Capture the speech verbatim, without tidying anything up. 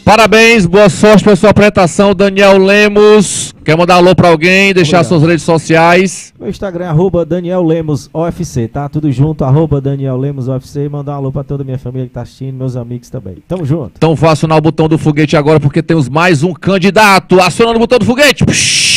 Parabéns, boa sorte pela sua apresentação, Daniel Lemos. Quer mandar alô pra alguém, deixar Obrigado. suas redes sociais? Meu Instagram é arroba Daniel Lemos O F C, tá? Tudo junto, arroba Daniel Lemos O F C. Mandar um alô pra toda a minha família que tá assistindo, meus amigos também. Tamo junto. Então vá acionar o botão do foguete agora, porque temos mais um candidato. Acionando o botão do foguete. Psh!